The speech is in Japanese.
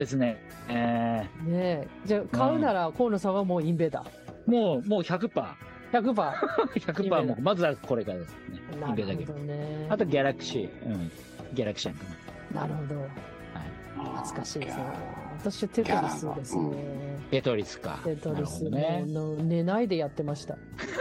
ですね。 ねえ。じゃあ、買うなら、河野さんはもうインベーダー。 もう100%。 100%。 100%もう、まずはこれからですね。イなンベーダーゲーム。 るほどね。 あとギャラクシー。ギャラクシーかなるほど。 な。はい。 懐かしいですね。私はテトリスですね。 テトリスか。 テトリスなるほどね。 寝ないでやってました。